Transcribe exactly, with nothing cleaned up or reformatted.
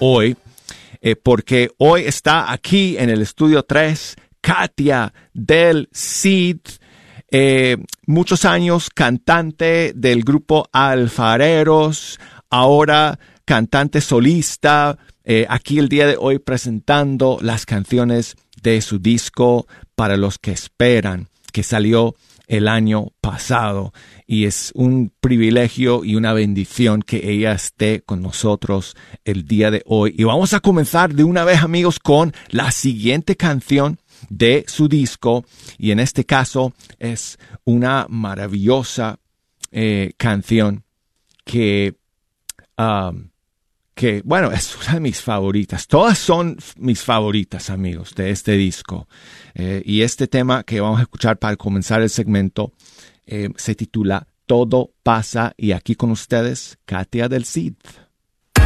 hoy, eh, porque hoy está aquí en el estudio tres, Katia del Cid, eh, muchos años cantante del grupo Alfareros, ahora cantante solista, eh, aquí el día de hoy presentando las canciones de su disco Para los que esperan, que salió el año pasado. Y es un privilegio y una bendición que ella esté con nosotros el día de hoy. Y vamos a comenzar de una vez, amigos, con la siguiente canción de su disco. Y en este caso es una maravillosa eh, canción que... Um, que, bueno, es una de mis favoritas. Todas son mis favoritas, amigos, de este disco. Eh, y este tema que vamos a escuchar para comenzar el segmento eh, se titula Todo pasa. Y aquí con ustedes, Katia del Cid.